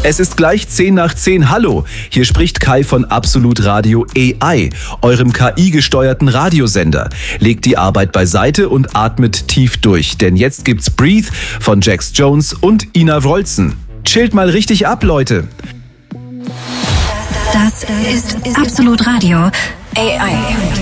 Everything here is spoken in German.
Es ist gleich 10 nach 10. Hallo, hier spricht Kai von Absolut Radio AI, eurem KI-gesteuerten Radiosender. Legt die Arbeit beiseite und atmet tief durch, denn jetzt gibt's Breathe von Jax Jones und Ina Wroldsen. Chillt mal richtig ab, Leute. Das ist Absolut Radio AI.